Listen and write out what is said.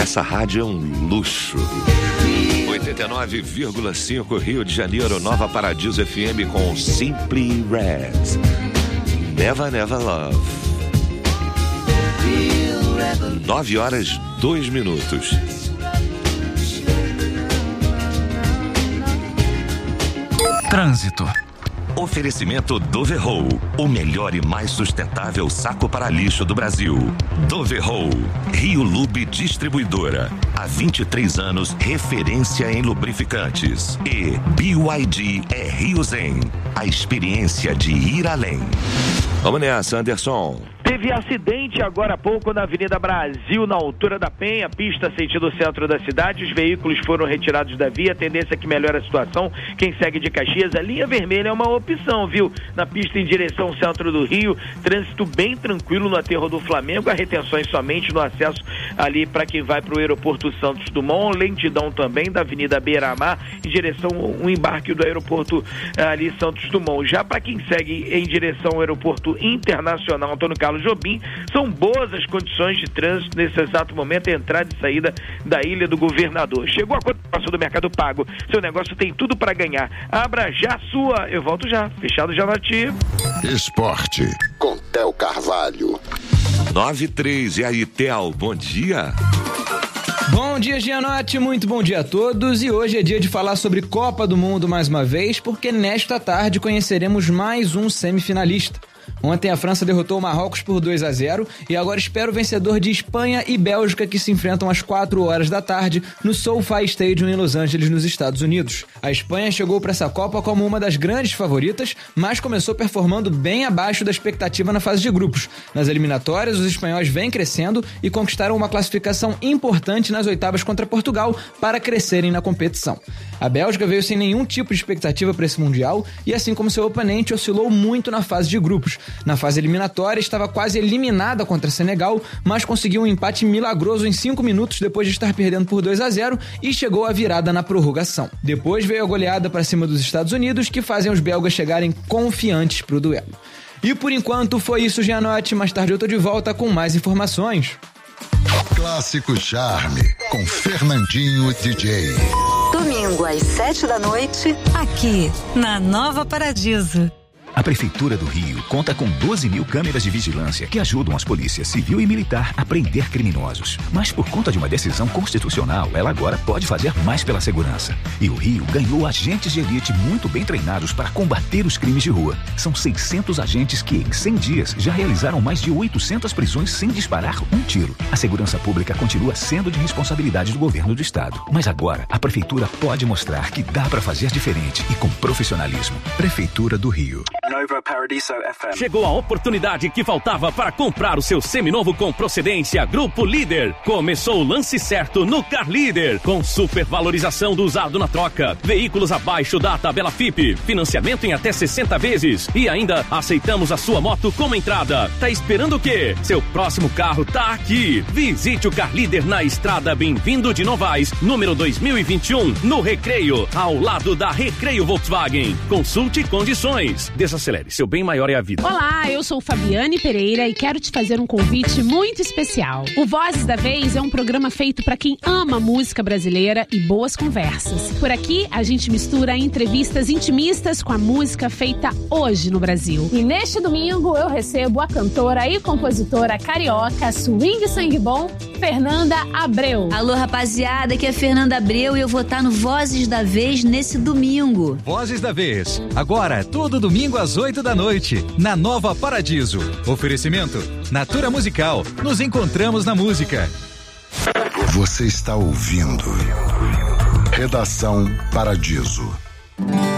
Essa rádio é um luxo. 89,5 Rio de Janeiro, Nova Paradiso FM com Simply Red. Never, Never Love. 9h02. Trânsito. Oferecimento Doverroll, o melhor e mais sustentável saco para lixo do Brasil. Doverroll, Rio Lube Distribuidora, há 23 anos referência em lubrificantes. E BYD é Rio Zen, a experiência de ir além. Vamos nessa, Anderson. Teve acidente agora há pouco na Avenida Brasil, na altura da Penha, pista sentido centro da cidade. Os veículos foram retirados da via, a tendência é que melhore a situação. Quem segue de Caxias, a linha vermelha é uma opção, viu? Na pista em direção ao centro do Rio, trânsito bem tranquilo no aterro do Flamengo, há retenções somente no acesso ali para quem vai para o aeroporto Santos Dumont, lentidão também da Avenida Beira-Mar, em direção ao embarque do aeroporto ali Santos Dumont. Já para quem segue em direção ao aeroporto internacional Antônio Carlos Jobim, são boas as condições de trânsito nesse exato momento, entrada e saída da Ilha do Governador. Chegou a cotação do Mercado Pago, seu negócio tem tudo para ganhar. Abra já a sua, eu volto já, fechado já na tia. Esporte com Theo Carvalho. 9h03, e aí, Theo, bom dia. Bom dia, Gianotti, muito bom dia a todos. E hoje é dia de falar sobre Copa do Mundo mais uma vez, porque nesta tarde conheceremos mais um semifinalista. Ontem a França derrotou o Marrocos por 2-0 e agora espera o vencedor de Espanha e Bélgica, que se enfrentam às 4h da tarde no SoFi Stadium em Los Angeles, nos Estados Unidos. A Espanha chegou para essa Copa como uma das grandes favoritas, mas começou performando bem abaixo da expectativa na fase de grupos. Nas eliminatórias, os espanhóis vêm crescendo e conquistaram uma classificação importante nas oitavas contra Portugal para crescerem na competição. A Bélgica veio sem nenhum tipo de expectativa para esse Mundial e, assim como seu oponente, oscilou muito na fase de grupos. Na fase eliminatória, estava quase eliminada contra Senegal, mas conseguiu um empate milagroso em 5 minutos depois de estar perdendo por 2-0 e chegou à virada na prorrogação. Depois veio a goleada para cima dos Estados Unidos, que fazem os belgas chegarem confiantes para o duelo. E por enquanto foi isso, Gianotti. Mais tarde eu tô de volta com mais informações. Clássico Charme, com Fernandinho DJ. Domingo às 7h, aqui na Nova Paradiso. A Prefeitura do Rio conta com 12 mil câmeras de vigilância que ajudam as polícias civil e militar a prender criminosos. Mas por conta de uma decisão constitucional, ela agora pode fazer mais pela segurança. E o Rio ganhou agentes de elite muito bem treinados para combater os crimes de rua. São 600 agentes que, em 100 dias, já realizaram mais de 800 prisões sem disparar um tiro. A segurança pública continua sendo de responsabilidade do governo do estado. Mas agora, a Prefeitura pode mostrar que dá para fazer diferente e com profissionalismo. Prefeitura do Rio. Nova Paradiso FM. Chegou a oportunidade que faltava para comprar o seu seminovo com procedência Grupo Líder. Começou o lance certo no Car Líder, com supervalorização do usado na troca, veículos abaixo da tabela FIP, financiamento em até 60 vezes e ainda aceitamos a sua moto como entrada. Tá esperando o quê? Seu próximo carro tá aqui. Visite o Car Líder na estrada Bem-vindo de Novaes, número 2021, no Recreio, ao lado da Recreio Volkswagen. Consulte condições. Desacelere, seu bem maior é a vida. Olá, eu sou Fabiane Pereira e quero te fazer um convite muito especial. O Vozes da Vez é um programa feito para quem ama música brasileira e boas conversas. Por aqui, a gente mistura entrevistas intimistas com a música feita hoje no Brasil. E neste domingo eu recebo a cantora e compositora carioca swing sangue bom, Fernanda Abreu. Alô, rapaziada, aqui é Fernanda Abreu e eu vou estar no Vozes da Vez nesse domingo. Vozes da Vez, agora todo domingo às 8h, na Nova Paradiso. Oferecimento Natura Musical. Nos encontramos na música. Você está ouvindo Redação Paradiso.